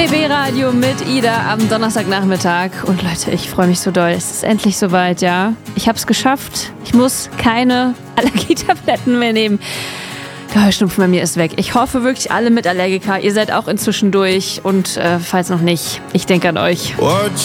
RBB Radio mit Ida am Donnerstagnachmittag. Und Leute, ich freue mich so doll. Es ist endlich soweit, ja. Ich habe es geschafft. Ich muss keine Allergietabletten mehr nehmen. Der Heuschnupfen bei mir ist weg. Ich hoffe wirklich alle Mitallergiker, ihr seid auch inzwischen durch. Und falls noch nicht, ich denke an euch.